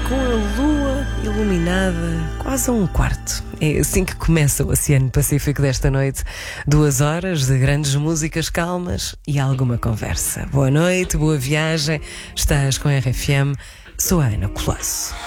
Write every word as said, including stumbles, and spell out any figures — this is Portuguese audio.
com a lua iluminada quase a um quarto. É assim que começa o Oceano Pacífico desta noite. Duas horas de grandes músicas calmas e alguma conversa. Boa noite, boa viagem. Estás com a R F M. Sou a Ana Colasso.